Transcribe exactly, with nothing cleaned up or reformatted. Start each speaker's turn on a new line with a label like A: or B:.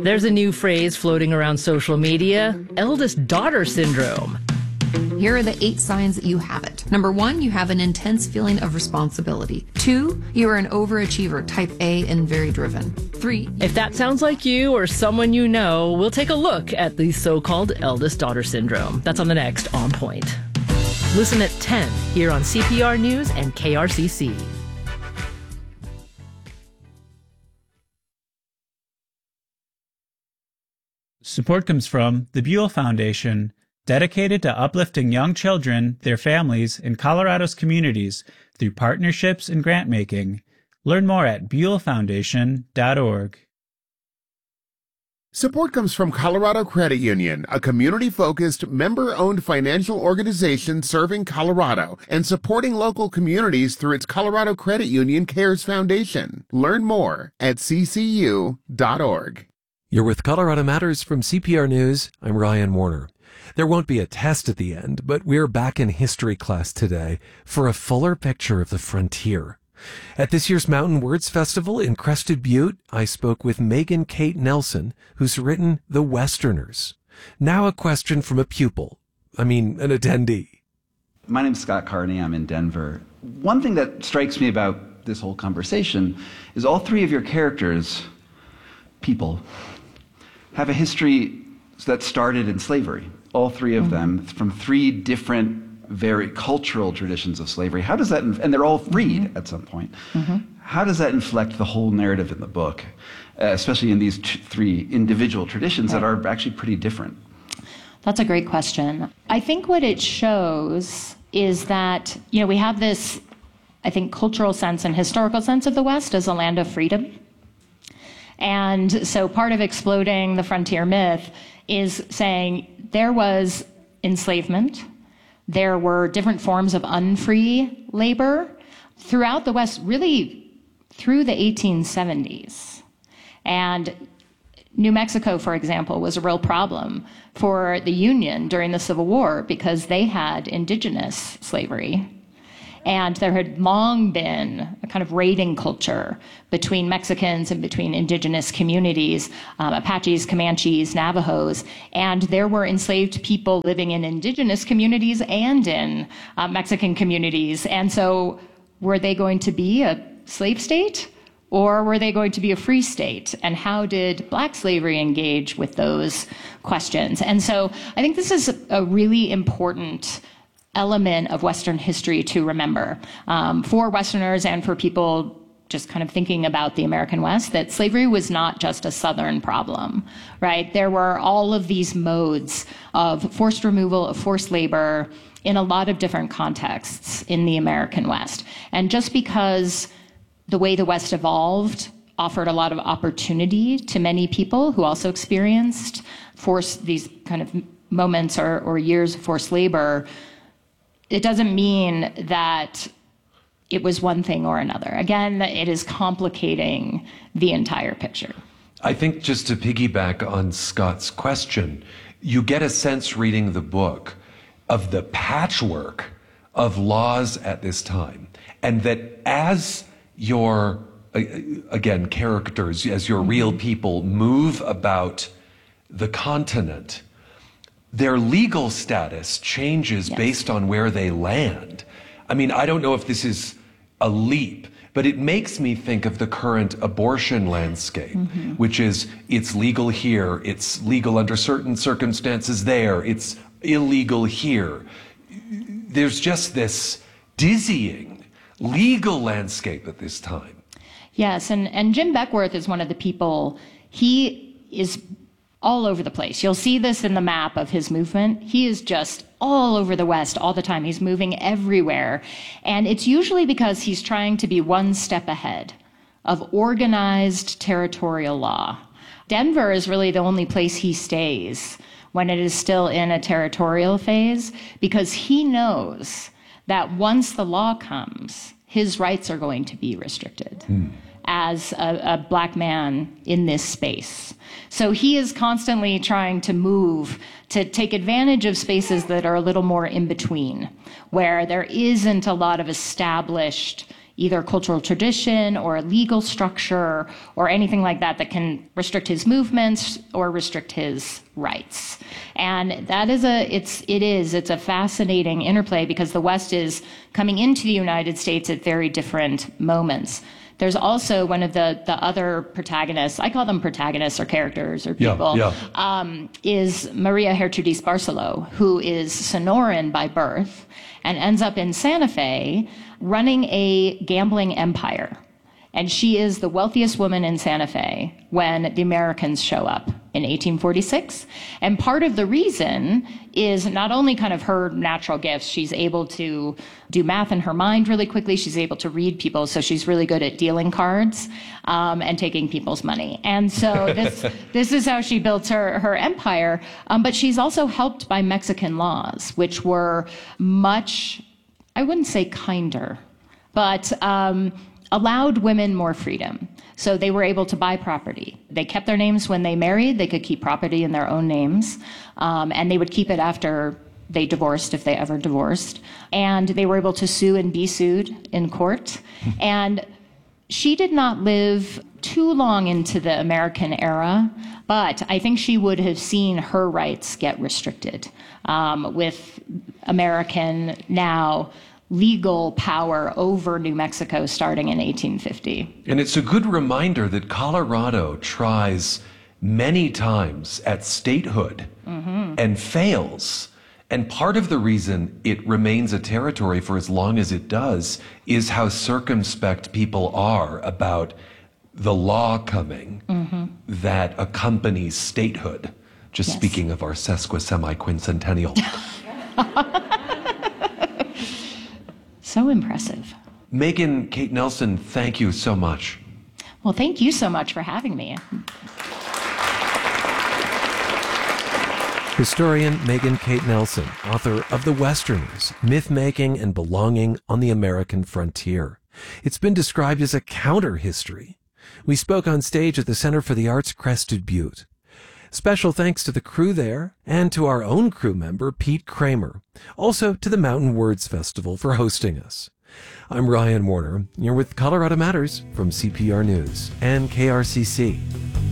A: There's a new phrase floating around social media, eldest daughter syndrome.
B: Here are the eight signs that you have it. Number one, you have an intense feeling of responsibility. Two, you are an overachiever, type A, and very driven. Three.
A: If that sounds like you or someone you know, we'll take a look at the so-called eldest daughter syndrome. That's on the next On Point. Listen at ten here on C P R News and K R C C.
C: Support comes from the Buell Foundation, dedicated to uplifting young children, their families, and Colorado's communities through partnerships and grant-making. Learn more at buell foundation dot org.
D: Support comes from Colorado Credit Union, a community-focused, member-owned financial organization serving Colorado and supporting local communities through its Colorado Credit Union Cares Foundation. Learn more at c c u dot org.
E: You're with Colorado Matters from C P R News. I'm Ryan Warner. There won't be a test at the end, but we're back in history class today for a fuller picture of the frontier. At this year's Mountain Words Festival in Crested Butte, I spoke with Megan Kate Nelson, who's written The Westerners. Now a question from a pupil, I mean an attendee.
F: My name's Scott Carney. I'm in Denver. One thing that strikes me about this whole conversation is all three of your characters, people, have a history that started in slavery. All three of mm-hmm. them, from three different, very cultural traditions of slavery. How does that, and they're all freed mm-hmm. at some point. Mm-hmm. How does that inflect the whole narrative in the book, uh, especially in these t- three individual traditions right. that are actually pretty different?
G: That's a great question. I think what it shows is that, you know, we have this, I think, cultural sense and historical sense of the West as a land of freedom. And so part of exploding the frontier myth is saying there was enslavement, there were different forms of unfree labor throughout the West, really through the eighteen seventies. And New Mexico, for example, was a real problem for the Union during the Civil War because they had indigenous slavery. And there had long been a kind of raiding culture between Mexicans and between indigenous communities, um, Apaches, Comanches, Navajos, and there were enslaved people living in indigenous communities and in uh, Mexican communities. And so were they going to be a slave state or were they going to be a free state? And how did Black slavery engage with those questions? And so I think this is a really important element of Western history to remember um, for Westerners and for people just kind of thinking about the American West, that slavery was not just a Southern problem, right? There were all of these modes of forced removal, of forced labor in a lot of different contexts in the American West. And just because the way the West evolved offered a lot of opportunity to many people who also experienced forced these kind of moments or, or years of forced labor, it doesn't mean that it was one thing or another. Again, it is complicating the entire picture.
E: I think just to piggyback on Scott's question, you get a sense reading the book of the patchwork of laws at this time. And that as your, again, characters, as your real people move about the continent, their legal status changes yes. based on where they land. I mean, I don't know if this is a leap, but it makes me think of the current abortion landscape, mm-hmm. which is it's legal here, it's legal under certain circumstances there, it's illegal here. There's just this dizzying legal landscape at this time.
G: Yes, and, and Jim Beckworth is one of the people, he is all over the place. You'll see this in the map of his movement. He is just all over the West all the time. He's moving everywhere. And it's usually because he's trying to be one step ahead of organized territorial law. Denver is really the only place he stays when it is still in a territorial phase, because he knows that once the law comes, his rights are going to be restricted. Mm. as a, a Black man in this space. So he is constantly trying to move to take advantage of spaces that are a little more in between, where there isn't a lot of established either cultural tradition or a legal structure or anything like that that can restrict his movements or restrict his rights. And that is a, it's, it is, it's a fascinating interplay because the West is coming into the United States at very different moments. There's also one of the, the other protagonists, I call them protagonists or characters or people,
E: yeah, yeah.
G: Um, is Maria Gertrudis Barceló, who is Sonoran by birth and ends up in Santa Fe running a gambling empire. And she is the wealthiest woman in Santa Fe when the Americans show up in eighteen forty-six. And part of the reason is not only kind of her natural gifts, she's able to do math in her mind really quickly, she's able to read people, so she's really good at dealing cards um, and taking people's money. And so this this is how she built her, her empire. Um, but she's also helped by Mexican laws, which were much, I wouldn't say kinder, but um, allowed women more freedom. So they were able to buy property. They kept their names when they married. They could keep property in their own names. Um, and they would keep it after they divorced, if they ever divorced. And they were able to sue and be sued in court. And she did not live too long into the American era, but I think she would have seen her rights get restricted um, with American now legal power over New Mexico starting in eighteen fifty.
E: And it's a good reminder that Colorado tries many times at statehood mm-hmm. and fails. And part of the reason it remains a territory for as long as it does is how circumspect people are about the law coming mm-hmm. that accompanies statehood. Just yes. speaking of our sesquisemi-quincentennial.
G: So impressive.
E: Megan Kate Nelson, thank you so much.
G: Well, thank you so much for having me.
H: Historian Megan Kate Nelson, author of The Westerners, Myth-Making and Belonging on the American Frontier. It's been described as a counter-history. We spoke on stage at the Center for the Arts Crested Butte. Special thanks to the crew there and to our own crew member, Pete Kramer. Also to the Mountain Words Festival for hosting us. I'm Ryan Warner. You're with Colorado Matters from C P R News and K R C C.